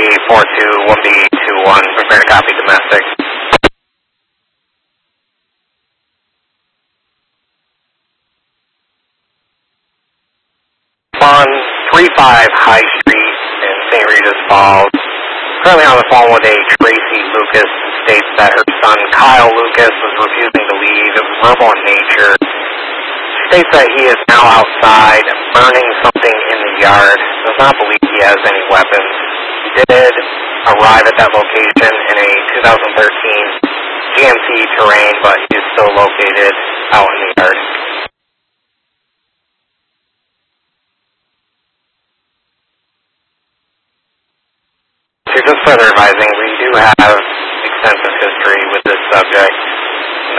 1B41, prepare to copy domestic. On 35 High Street in St. Rita's Falls. Currently on the phone with a Tracy Lucas, who states that her son Kyle Lucas was refusing to leave. It was verbal in nature. She states that he is now outside burning something in the yard. Does not believe he has any weapons. He did arrive at that location in a 2013 GMC Terrain, but he is still located out in the yard. So just further advising, we do have extensive history with this subject.